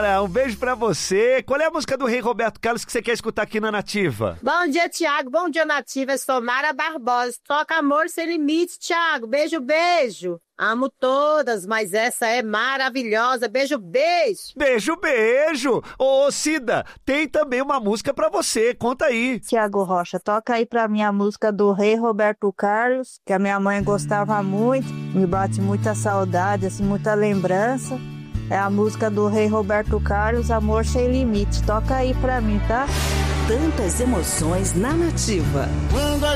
Mara, um beijo pra você. Qual é a música do Rei Roberto Carlos que você quer escutar aqui na Nativa? Bom dia, Tiago. Bom dia, Nativa. Eu sou Mara Barbosa. Toca Amor Sem Limites, Tiago. Beijo, beijo. Amo todas, mas essa é maravilhosa. Beijo, beijo. Beijo, beijo. Ô, Cida, tem também uma música pra você. Conta aí. Tiago Rocha, toca aí pra mim a música do Rei Roberto Carlos, que a minha mãe gostava muito, me bate muita saudade, assim, muita lembrança. É a música do Rei Roberto Carlos, Amor Sem Limite. Toca aí pra mim, tá? Tantas emoções na Nativa.